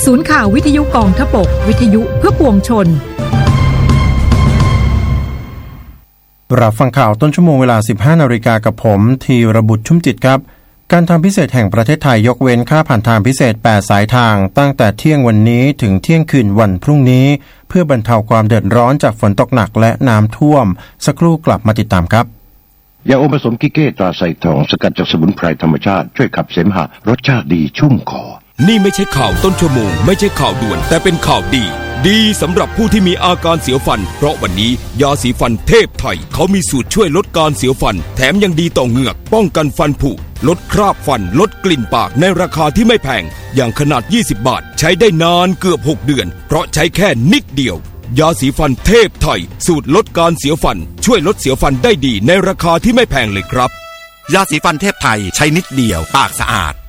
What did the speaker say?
ศูนย์ข่าววิทยุกองทพบกวิทยุเพื่อปวงชนรับฟังข่าวต้นชั่วโมงเวลา 15 นาฬิกากับผมธีรบุตรชุ่มจิตครับการทางพิเศษแห่งประเทศไทยยกเว้นค่าผ่านทางพิเศษ8สายทางตั้งแต่เที่ยงวันนี้ถึงเที่ยงคืนวันพรุ่งนี้เพื่อบรรเทาความเดือดร้อนจากฝนตกหนักและน้ำท่วมสักครู่กลับมาติดตามครับยาอมผสมกิเก้ตราไซทองสกัดจากสมุนไพรธรรมชาติช่วยขับเสมหะรสชาติดีชุ่มคอนี่ไม่ใช่ข่าวต้นชั่วโมงไม่ใช่ข่าวด่วนแต่เป็นข่าวดีสำหรับผู้ที่มีอาการเสียวฟันเพราะวันนี้ยาสีฟันเทพไทยเขามีสูตรช่วยลดการเสียวฟันแถมยังดีต่อเหงือกป้องกันฟันผุลดคราบฟันลดกลิ่นปากในราคาที่ไม่แพงอย่างขนาด20 บาทใช้ได้นานเกือบ6 เดือนเพราะใช้แค่นิดเดียวยาสีฟันเทพไทยสูตรลดการเสียวฟันช่วยลดเสียวฟันได้ดีในราคาที่ไม่แพงเลยครับยาสีฟันเทพไทยใช้นิดเดียวปากสะอาด